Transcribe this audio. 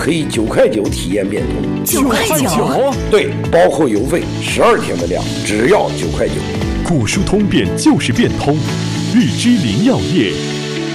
可以9.9块体验变通。 9.9块？ 对，包括邮费，12天的量只要9.9块。 古书通变就是变通，日之灵药业。